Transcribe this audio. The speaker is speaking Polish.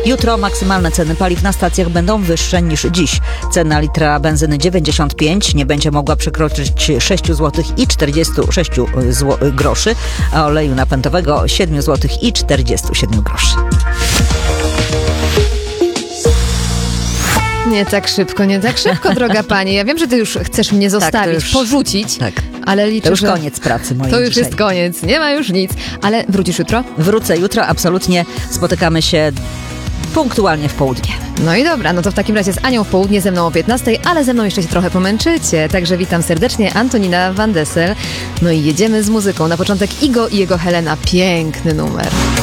Jutro maksymalne ceny paliw na stacjach będą wyższe niż dziś. Cena litra benzyny 95 nie będzie mogła przekroczyć 6 zł i 46 groszy, a oleju napędowego 7 zł i 47 groszy. Nie tak szybko, droga pani. Ja wiem, że ty już chcesz mnie zostawić, porzucić, ale liczę, to już że koniec pracy mojej to już dzisiaj. jest koniec, nie ma już nic. Ale wrócisz jutro? Wrócę jutro, absolutnie. Spotykamy się punktualnie w południe. No i dobra, no to w takim razie z Anią w południe, ze mną o 15, ale ze mną jeszcze się trochę pomęczycie. Także witam serdecznie, Antonina Van Dessel. No i jedziemy z muzyką. Na początek Igo i jego Helena. Piękny numer.